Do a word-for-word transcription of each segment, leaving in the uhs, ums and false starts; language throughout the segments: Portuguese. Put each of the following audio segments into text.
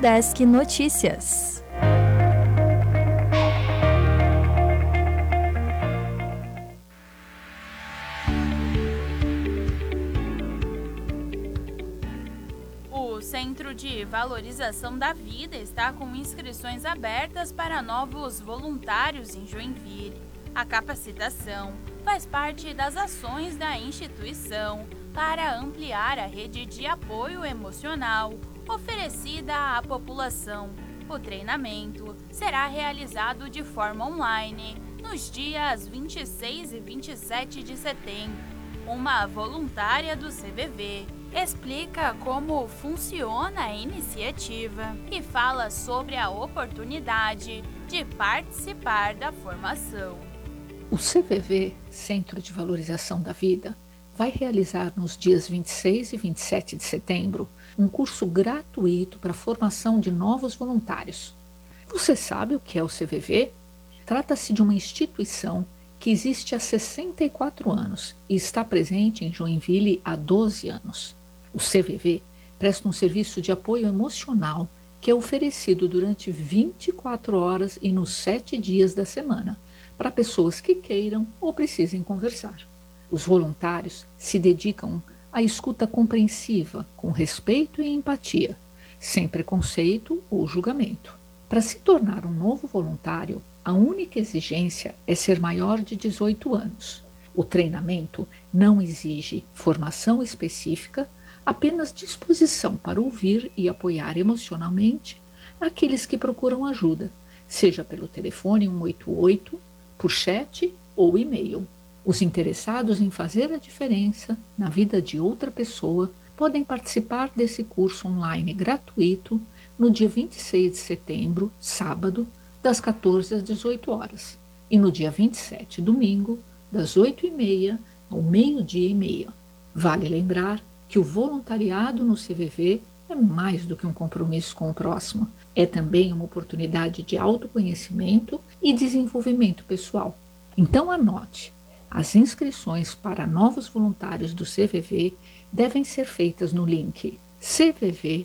Udesc Notícias. O Centro de Valorização da Vida está com inscrições abertas para novos voluntários em Joinville. A capacitação faz parte das ações da instituição para ampliar a rede de apoio emocional oferecida à população. O treinamento será realizado de forma online nos dias vinte e seis e vinte e sete de setembro. Uma voluntária do C V V explica como funciona a iniciativa e fala sobre a oportunidade de participar da formação. O C V V, Centro de Valorização da Vida, vai realizar nos dias vinte e seis e vinte e sete de setembro um curso gratuito para a formação de novos voluntários. Você sabe o que é o C V V? Trata-se de uma instituição que existe há sessenta e quatro anos e está presente em Joinville há doze anos. O C V V presta um serviço de apoio emocional que é oferecido durante vinte e quatro horas e nos sete dias da semana para pessoas que queiram ou precisem conversar. Os voluntários se dedicam à escuta compreensiva, com respeito e empatia, sem preconceito ou julgamento. Para se tornar um novo voluntário, a única exigência é ser maior de dezoito anos. O treinamento não exige formação específica, apenas disposição para ouvir e apoiar emocionalmente aqueles que procuram ajuda, seja pelo telefone um oito oito, por chat ou e-mail. Os interessados em fazer a diferença na vida de outra pessoa podem participar desse curso online gratuito no dia vinte e seis de setembro, sábado, das quatorze às dezoito horas, e no dia vinte e sete, domingo, das oito e meia ao meio-dia e meia. Vale lembrar que o voluntariado no C V V é mais do que um compromisso com o próximo, é também uma oportunidade de autoconhecimento e desenvolvimento pessoal. Então anote, as inscrições para novos voluntários do C V V devem ser feitas no link cvv.org.br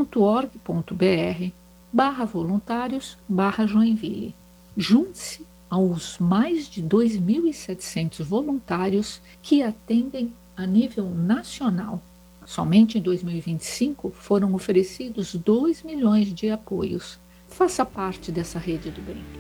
barra voluntários barra Joinville. Junte-se aos mais de dois mil e setecentos voluntários que atendem a nível nacional. Somente em dois mil e vinte e cinco foram oferecidos dois milhões de apoios. Faça parte dessa rede do bem.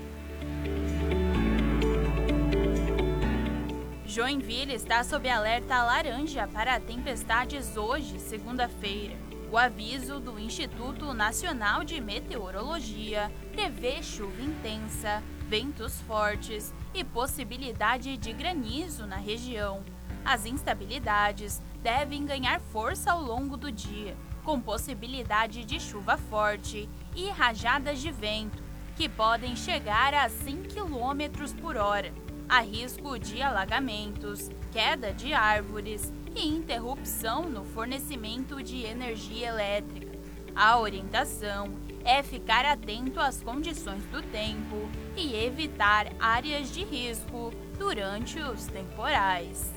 Joinville está sob alerta laranja para tempestades hoje, segunda-feira. O aviso do Instituto Nacional de Meteorologia prevê chuva intensa, ventos fortes e possibilidade de granizo na região. As instabilidades devem ganhar força ao longo do dia, com possibilidade de chuva forte e rajadas de vento, que podem chegar a cem quilômetros por hora. Há risco de alagamentos, queda de árvores e interrupção no fornecimento de energia elétrica. A orientação é ficar atento às condições do tempo e evitar áreas de risco durante os temporais.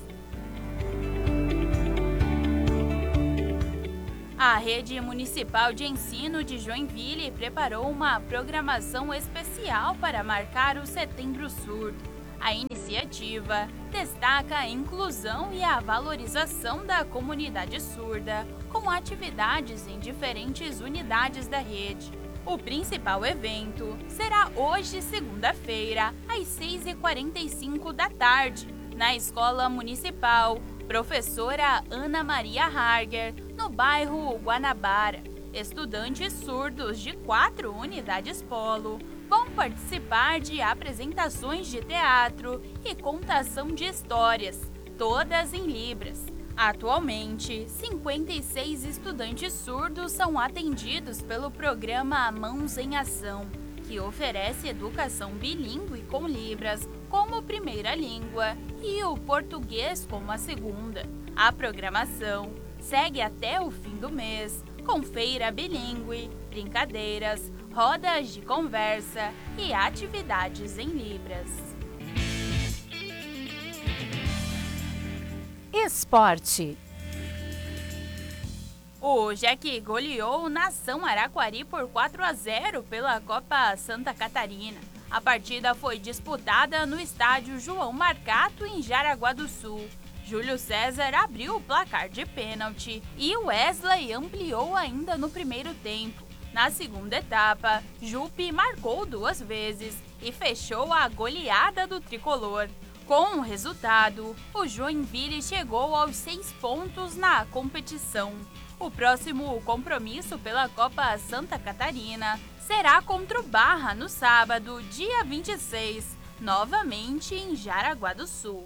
A Rede Municipal de Ensino de Joinville preparou uma programação especial para marcar o Setembro Surdo. A iniciativa destaca a inclusão e a valorização da comunidade surda, com atividades em diferentes unidades da rede. O principal evento será hoje, segunda-feira, às seis e quarenta e cinco da tarde, na Escola Municipal Professora Ana Maria Harger, no bairro Guanabara. Estudantes surdos de quatro unidades polo vão participar de apresentações de teatro e contação de histórias, todas em Libras. Atualmente, cinquenta e seis estudantes surdos são atendidos pelo programa Mãos em Ação, que oferece educação bilíngue com Libras como primeira língua e o português como a segunda. A programação segue até o fim do mês, com feira bilíngue, brincadeiras, rodas de conversa e atividades em Libras. Esporte. O Jack goleou o Nação Araquari por quatro a zero pela Copa Santa Catarina. A partida foi disputada no estádio João Marcato, em Jaraguá do Sul. Júlio César abriu o placar de pênalti e Wesley ampliou ainda no primeiro tempo. Na segunda etapa, Jupe marcou duas vezes e fechou a goleada do tricolor. Com o resultado, o Joinville chegou aos seis pontos na competição. O próximo compromisso pela Copa Santa Catarina será contra o Barra no sábado, dia vinte e seis, novamente em Jaraguá do Sul.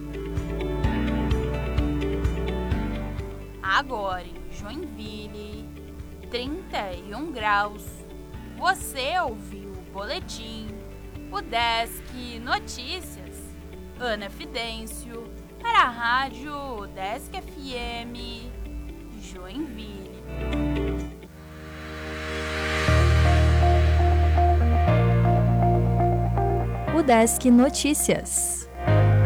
Agora em Joinville, trinta e um graus. Você ouviu o boletim, o Desk Notícias. Ana Fidêncio, para a Rádio Desk F M, Joinville. O Desk Notícias.